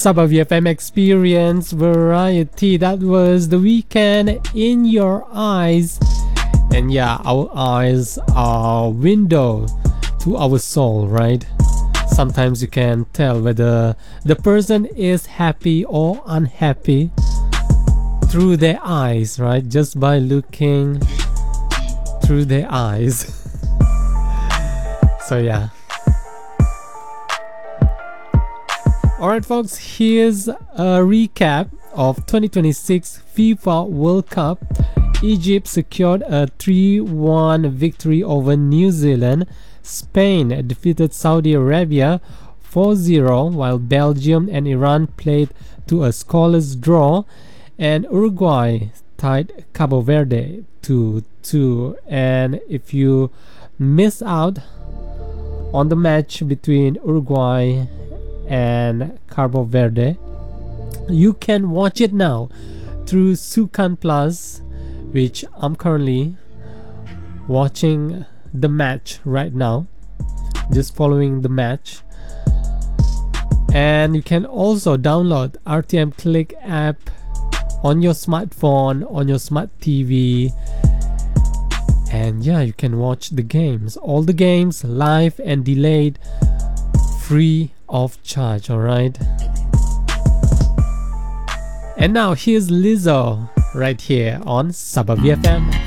Sabah VFM Experience Variety. That was The Weeknd, In Your Eyes. And yeah, our eyes are window to our soul, right? Sometimes you can tell whether the person is happy or unhappy through their eyes, right? Just by looking through their eyes. So yeah. Alright folks, here's a recap of 2026 FIFA World Cup. Egypt secured a 3-1 victory over New Zealand. Spain defeated Saudi Arabia 4-0, while Belgium and Iran played to a scoreless draw, and Uruguay tied Cabo Verde 2-2. And if you miss out on the match between Uruguay and Cabo Verde, you can watch it now through Sukan Plus, which I'm currently watching the match right now, just following the match. And you can also download RTM Click app on your smartphone, on your smart TV, and yeah, you can watch the games, all the games live and delayed, free of charge. All right. And now here's Lizzo right here on Sabah VFM.